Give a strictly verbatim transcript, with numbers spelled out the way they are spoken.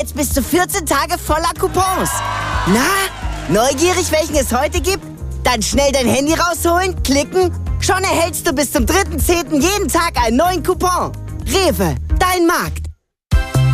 Jetzt bist du vierzehn Tage voller Coupons. Na, neugierig, welchen es heute gibt? Dann schnell dein Handy rausholen, klicken. Schon erhältst du bis zum dritten zehnten jeden Tag einen neuen Coupon. Rewe, dein Markt.